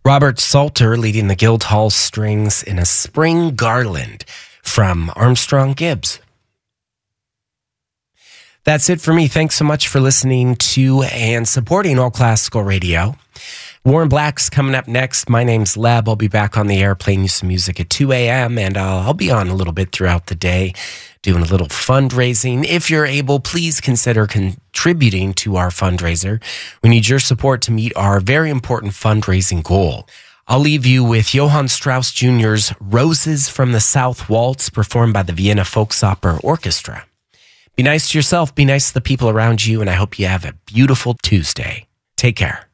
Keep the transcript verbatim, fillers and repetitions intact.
Robert Salter leading the Guildhall Strings in a Spring Garland from Armstrong Gibbs. That's it for me. Thanks so much for listening to and supporting All Classical Radio. Warren Black's coming up next. My name's Leb. I'll be back on the air playing you some music at two a.m. and uh, I'll be on a little bit throughout the day doing a little fundraising. If you're able, please consider contributing to our fundraiser. We need your support to meet our very important fundraising goal. I'll leave you with Johann Strauss Junior's Roses from the South Waltz, performed by the Vienna Volksoper Orchestra. Be nice to yourself, be nice to the people around you, and I hope you have a beautiful Tuesday. Take care.